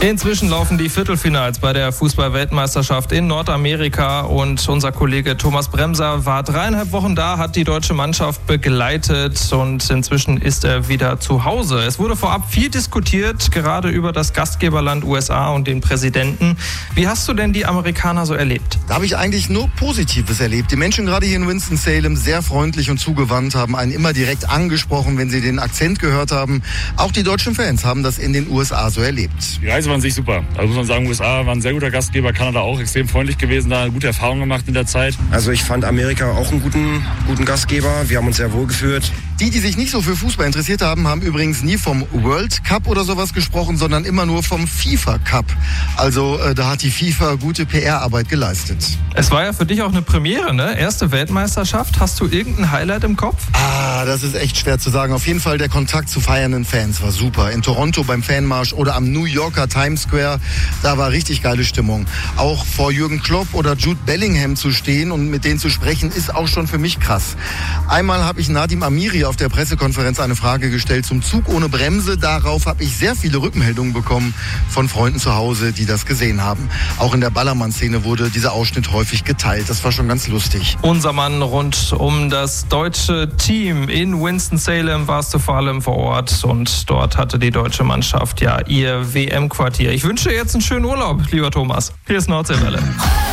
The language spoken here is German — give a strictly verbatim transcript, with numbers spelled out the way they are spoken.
Inzwischen laufen die Viertelfinals bei der Fußball-Weltmeisterschaft in Nordamerika und unser Kollege Thomas Bremser war dreieinhalb Wochen da, hat die deutsche Mannschaft begleitet und inzwischen ist er wieder zu Hause. Es wurde vorab viel diskutiert, gerade über das Gastgeberland U S A und den Präsidenten. Wie hast du denn die Amerikaner so erlebt? Da habe ich eigentlich nur Positives erlebt. Die Menschen gerade hier in Winston-Salem sehr freundlich und zugewandt, haben einen immer direkt angesprochen, wenn sie den Akzent gehört haben. Auch die deutschen Fans haben das in den U S A so erlebt. Die Reise war an sich super. Also muss man sagen, U S A war ein sehr guter Gastgeber, Kanada auch extrem freundlich gewesen, da gute Erfahrungen gemacht in der Zeit. Also ich fand Amerika auch einen guten, guten Gastgeber. Wir haben uns sehr wohl gefühlt. Die, die sich nicht so für Fußball interessiert haben, haben übrigens nie vom World Cup oder sowas gesprochen, sondern immer nur vom FIFA Cup. Also äh, da hat die FIFA gute P R-Arbeit geleistet. Es war ja für dich auch eine Premiere, ne? Erste Weltmeisterschaft. Hast du irgendein Highlight im Kopf? Ah, das ist echt schwer zu sagen. Auf jeden Fall der Kontakt zu feiernden Fans war super. In Toronto beim Fanmarsch oder am New Yorker Times Square, da war richtig geile Stimmung. Auch vor Jürgen Klopp oder Jude Bellingham zu stehen und mit denen zu sprechen, ist auch schon für mich krass. Einmal habe ich Nadim Amiri auf der Pressekonferenz eine Frage gestellt zum Zug ohne Bremse. Darauf habe ich sehr viele Rückmeldungen bekommen von Freunden zu Hause, die das gesehen haben. Auch in der Ballermann-Szene wurde dieser Ausschnitt häufig geteilt. Das war schon ganz lustig. Unser Mann rund um das deutsche Team in Winston-Salem warst du vor allem vor Ort und dort hatte die deutsche Mannschaft ja ihr W M-Quartier. Ich wünsche dir jetzt einen schönen Urlaub, lieber Thomas. Hier ist Nordseewelle.